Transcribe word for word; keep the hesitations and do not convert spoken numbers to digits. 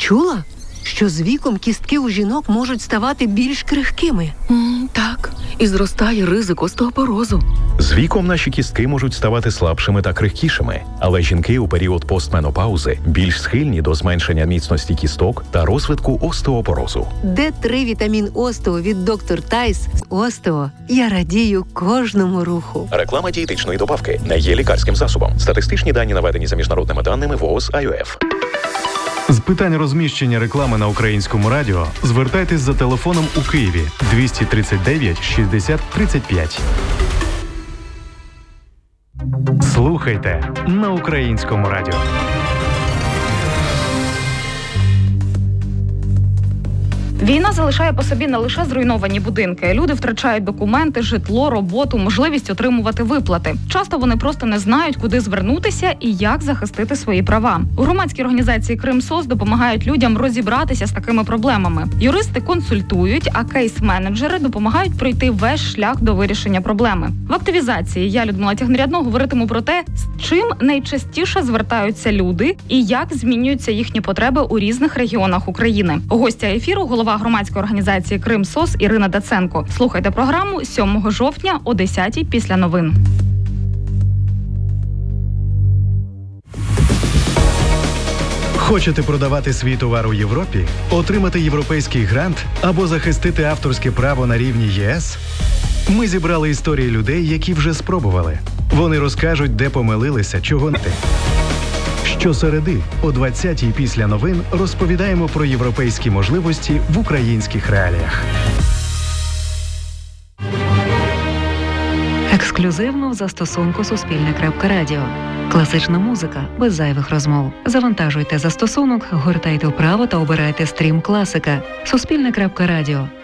Чула, що з віком кістки у жінок можуть ставати більш крихкими? М, так, і зростає ризик остеопорозу. З віком наші кістки можуть ставати слабшими та крихкішими, але жінки у період постменопаузи більш схильні до зменшення міцності кісток та розвитку остеопорозу. Д три вітамін Остео від доктор Тайс. Остео. Я радію кожному руху. Реклама дієтичної добавки не є лікарським засобом. Статистичні дані наведені за міжнародними даними ВООЗ ай о еф. З питань розміщення реклами на Українському радіо звертайтесь за телефоном у Києві двісті тридцять дев'ять шістдесят тридцять п'ять. Слухайте на Українському радіо. Війна залишає по собі не лише зруйновані будинки. Люди втрачають документи, житло, роботу, можливість отримувати виплати. Часто вони просто не знають, куди звернутися і як захистити свої права. У громадській організації «Кримсос» допомагають людям розібратися з такими проблемами. Юристи консультують, а кейс-менеджери допомагають пройти весь шлях до вирішення проблеми. В активізації я, Людмила Тягнерядно, говоритиму про те, з чим найчастіше звертаються люди і як змінюються їхні потреби у різних регіонах України. Гостя ефіру – голова громадської організації «Кримсос» Ірина Даценко. Слухайте програму сьомого жовтня о десятій після новин. Хочете продавати свій товар у Європі? Отримати європейський грант або захистити авторське право на рівні ЄС? Ми зібрали історії людей, які вже спробували. Вони розкажуть, де помилилися, чого не. Щосереди о двадцятій після новин розповідаємо про європейські можливості в українських реаліях. Ексклюзивно в застосунку Суспільне.Радіо. Класична музика без зайвих розмов. Завантажуйте застосунок, гортайте вправо та обирайте стрім класика. Суспільне.Радіо.